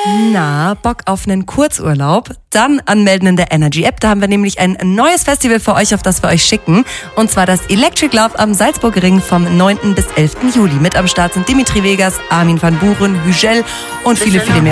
Na, Bock auf einen Kurzurlaub? Dann anmelden in der Energy App. Da haben wir nämlich ein neues Festival für euch, auf das wir euch schicken. Und zwar das Electric Love am Salzburger Ring vom 9. bis 11. Juli. Mit am Start sind Dimitri Vegas, Armin van Buuren, Hügel und viele mehr.